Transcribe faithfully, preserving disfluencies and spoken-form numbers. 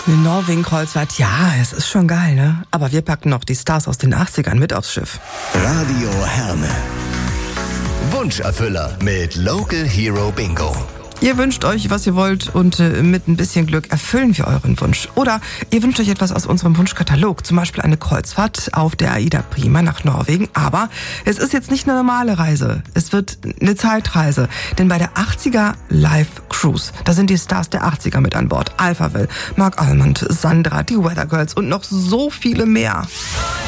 Eine Norwegen-Kreuzfahrt, ja, es ist schon geil, ne? Aber wir packen noch die Stars aus den achtzigern mit aufs Schiff. Radio Herne. Wunscherfüller mit Local Hero Bingo. Ihr wünscht euch, was ihr wollt, und äh, mit ein bisschen Glück erfüllen wir euren Wunsch. Oder ihr wünscht euch etwas aus unserem Wunschkatalog, zum Beispiel eine Kreuzfahrt auf der Aida Prima nach Norwegen. Aber es ist jetzt nicht eine normale Reise, es wird eine Zeitreise. Denn bei der achtziger Live Cruise, da sind die Stars der achtziger mit an Bord. Alphaville, Mark Almond, Sandra, die Weather Girls und noch so viele mehr.